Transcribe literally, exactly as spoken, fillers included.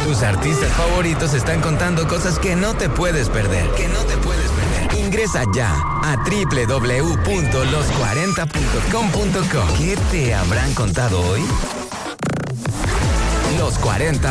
Tus artistas favoritos están contando cosas que no te puedes perder. Que no te puedes perder. Ingresa ya a doble u doble u doble u punto los cuarenta punto com punto co. ¿Qué te habrán contado hoy? Los cuarenta